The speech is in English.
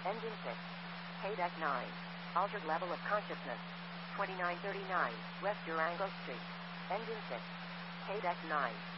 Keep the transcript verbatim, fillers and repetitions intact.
Engine six. K-Deck nine. Altered level of consciousness. twenty-nine thirty-nine, West Durango Street. Engine six. K-Deck nine.